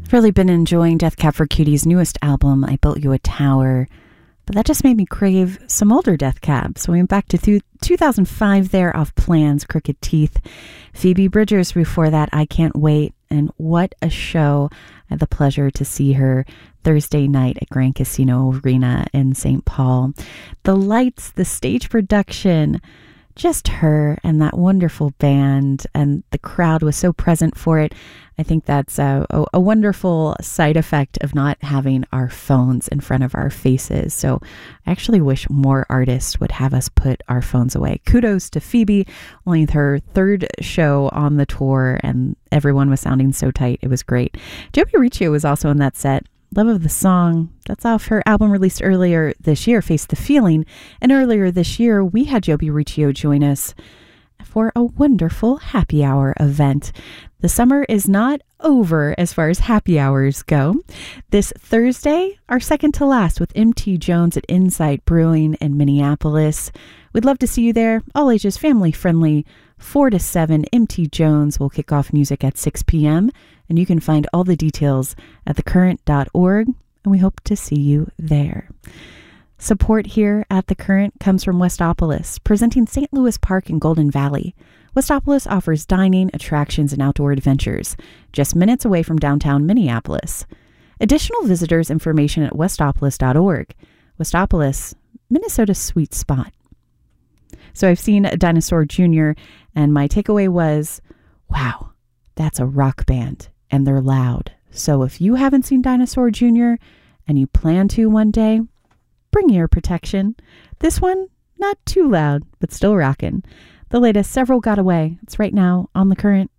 I've really been enjoying Death Cab for Cutie's newest album, I Built You a Tower, but that just made me crave some older Death Cab. So we went back to 2005 there off Plan's Crooked Teeth. Phoebe Bridgers before that, I Can't Wait, and what a show. I had the pleasure to see her Thursday night at Grand Casino Arena in St. Paul. The lights, the stage production, just her and that wonderful band, and the crowd was so present for it. I think that's a wonderful side effect of not having our phones in front of our faces. So I actually wish more artists would have us put our phones away. Kudos to Phoebe, only her third show on the tour, and everyone was sounding so tight. It was great. Joby Riccio was also in that set. Love of the Song. That's off her album released earlier this year, Face the Feeling. And earlier this year, we had Joby Riccio join us for a wonderful happy hour event. The summer is not over as far as happy hours go. This Thursday, our second to last with MT Jones at Insight Brewing in Minneapolis. We'd love to see you there. All ages, family friendly. 4 to 7, MT Jones will kick off music at 6 p.m. And you can find all the details at thecurrent.org. And we hope to see you there. Support here at The Current comes from Westopolis, presenting St. Louis Park in Golden Valley. Westopolis offers dining, attractions, and outdoor adventures, just minutes away from downtown Minneapolis. Additional visitors information at westopolis.org. Westopolis, Minnesota's sweet spot. So I've seen Dinosaur Jr., and my takeaway was, wow, that's a rock band, and they're loud. So if you haven't seen Dinosaur Jr. and you plan to one day, bring ear protection. This one, not too loud, but still rockin'. The latest, Several Got Away. It's right now on The Current.